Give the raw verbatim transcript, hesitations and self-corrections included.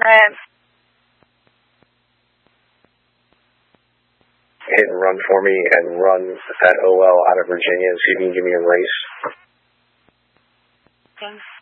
Alright. Hit and run for me and run that O L out of Virginia and see if you can give me a race. Okay.